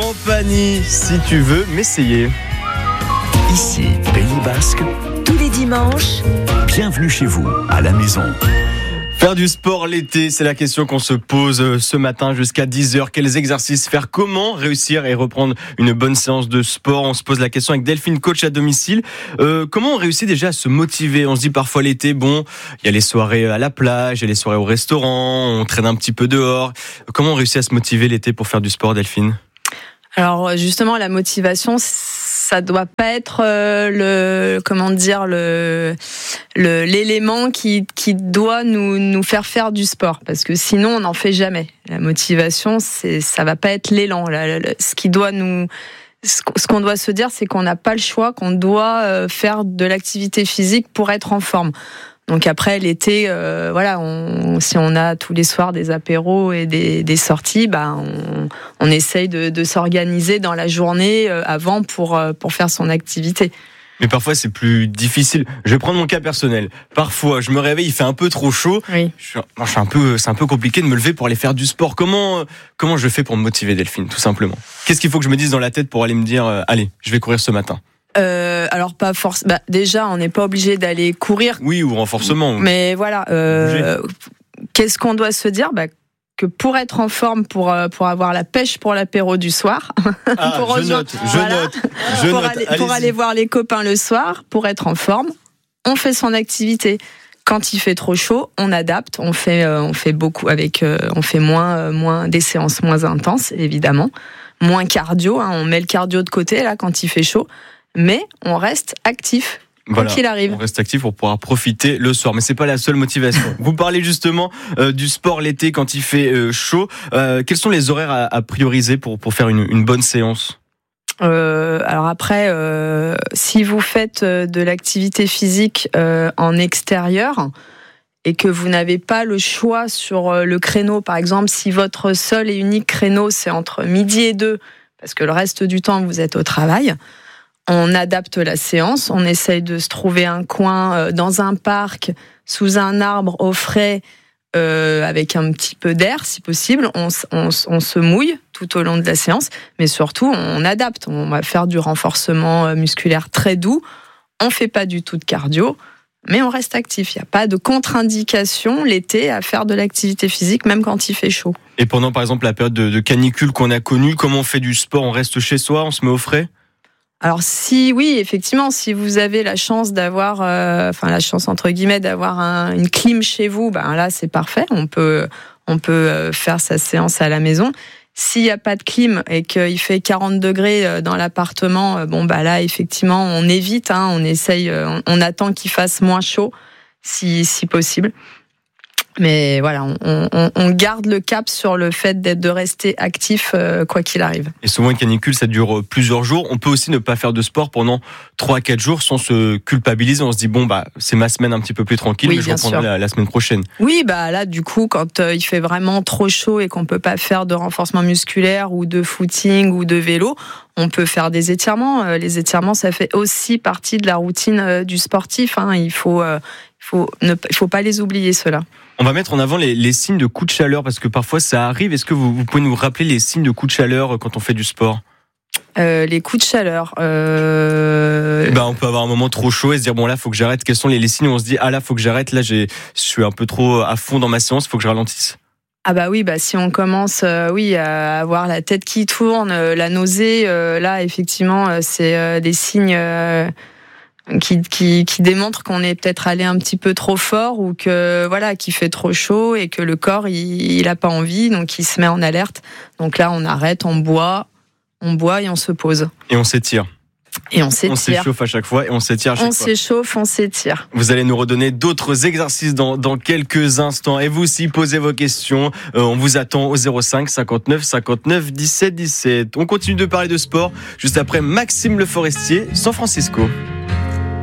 compagnie, si tu veux m'essayer. Ici, Pays Basque, tous les dimanches. Bienvenue chez vous, à la maison. Faire du sport l'été, c'est la question qu'on se pose ce matin jusqu'à 10h. Quels exercices faire? Comment réussir et reprendre une bonne séance de sport? On se pose la question avec Delphine, coach à domicile. Comment on réussit déjà à se motiver? On se dit parfois l'été, bon, il y a les soirées à la plage, il y a les soirées au restaurant, on traîne un petit peu dehors. Comment on réussit à se motiver l'été pour faire du sport, Delphine? Alors justement, la motivation, ça doit pas être l'élément qui doit nous faire du sport, parce que sinon on n'en fait jamais. La motivation, ça va pas être l'élan. Ce qu'on doit se dire, c'est qu'on n'a pas le choix, qu'on doit faire de l'activité physique pour être en forme. Donc après l'été, si on a tous les soirs des apéros et des sorties, on essaye de s'organiser dans la journée avant pour faire son activité. Mais parfois c'est plus difficile. Je vais prendre mon cas personnel. Parfois je me réveille, il fait un peu trop chaud. Oui. C'est un peu compliqué de me lever pour aller faire du sport. Comment je fais pour me motiver, Delphine, tout simplement? Qu'est-ce qu'il faut que je me dise dans la tête pour aller me dire allez, je vais courir ce matin? Alors pas forcément. Déjà, on n'est pas obligé d'aller courir. Oui, ou renforcement. Mais voilà. Qu'est-ce qu'on doit se dire? Que pour être en forme, pour avoir la pêche pour l'apéro du soir, je note. Pour aller voir les copains le soir, pour être en forme, on fait son activité. Quand il fait trop chaud, on adapte, on fait beaucoup on fait moins des séances moins intenses, évidemment, moins cardio, on met le cardio de côté là quand il fait chaud, mais on reste actif. Quoi qu'il arrive. On reste actif pour pouvoir profiter le soir. Mais c'est pas la seule motivation. Vous parlez justement du sport l'été quand il fait chaud. Quels sont les horaires à prioriser pour faire une bonne séance? Alors après, si vous faites de l'activité physique en extérieur et que vous n'avez pas le choix sur le créneau, par exemple, si votre seul et unique créneau c'est entre midi et 2, parce que le reste du temps vous êtes au travail, on adapte la séance, on essaye de se trouver un coin dans un parc, sous un arbre au frais, avec un petit peu d'air si possible. On se mouille tout au long de la séance, mais surtout on adapte. On va faire du renforcement musculaire très doux. On fait pas du tout de cardio, mais on reste actif. Il n'y a pas de contre-indication l'été à faire de l'activité physique, même quand il fait chaud. Et pendant par exemple la période de canicule qu'on a connue, comment on fait du sport? On reste chez soi, on se met au frais? Alors oui, effectivement, si vous avez la chance d'avoir, la chance entre guillemets d'avoir une clim chez vous, là c'est parfait. On peut faire sa séance à la maison. S'il n'y a pas de clim et qu'il fait 40 degrés dans l'appartement, là effectivement on évite, on essaye, on attend qu'il fasse moins chaud si possible. Mais voilà, on garde le cap sur le fait de rester actif quoi qu'il arrive. Et souvent une canicule, ça dure plusieurs jours. On peut aussi ne pas faire de sport pendant 3-4 jours sans se culpabiliser. On se dit c'est ma semaine un petit peu plus tranquille, mais je reprendrai la semaine prochaine. Oui, là du coup, quand il fait vraiment trop chaud et qu'on peut pas faire de renforcement musculaire ou de footing ou de vélo, on peut faire des étirements. Les étirements, ça fait aussi partie de la routine du sportif. Il faut pas les oublier, ceux-là. On va mettre en avant les signes de coup de chaleur, parce que parfois ça arrive. Est-ce que vous pouvez nous rappeler les signes de coup de chaleur quand on fait du sport? Les coups de chaleur. On peut avoir un moment trop chaud et se dire là faut que j'arrête. Quels sont les signes où on se dit là faut que j'arrête, là je suis un peu trop à fond dans ma séance, faut que je ralentisse? Si on commence à avoir la tête qui tourne, la nausée, là effectivement c'est des signes qui démontre qu'on est peut-être allé un petit peu trop fort, ou que qu'il fait trop chaud et que le corps il a pas envie, donc il se met en alerte. Donc là on arrête, on boit et on se pose. Et on s'étire. On s'échauffe à chaque fois et on s'étire à chaque fois. On s'échauffe, on s'étire. Vous allez nous redonner d'autres exercices dans quelques instants. Et vous aussi, posez vos questions. On vous attend au 05 59 59 17 17. On continue de parler de sport juste après Maxime Le Forestier, San Francisco.